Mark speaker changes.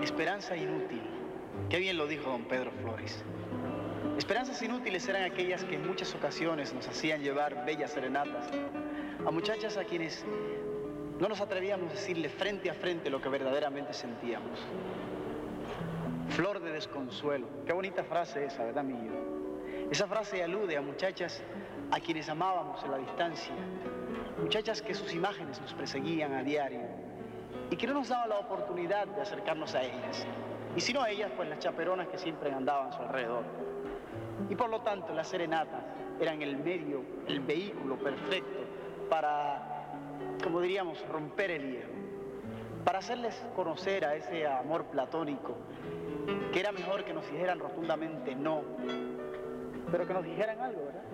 Speaker 1: Esperanza inútil. Qué bien lo dijo don Pedro Flores. Esperanzas inútiles eran aquellas que en muchas ocasiones nos hacían llevar bellas serenatas a muchachas a quienes no nos atrevíamos a decirle frente a frente lo que verdaderamente sentíamos. Flor de desconsuelo. Qué bonita frase esa, ¿verdad, mío? Esa frase alude a muchachas a quienes amábamos en la distancia, muchachas que sus imágenes nos perseguían a diario y que no nos daban la oportunidad de acercarnos a ellas. Y si no a ellas, pues las chaperonas que siempre andaban a su alrededor. Y por lo tanto, las serenatas eran el medio, el vehículo perfecto para, como diríamos, romper el hielo, para hacerles conocer a ese amor platónico que era mejor que nos dijeran rotundamente no, pero que nos dijeran algo, ¿verdad?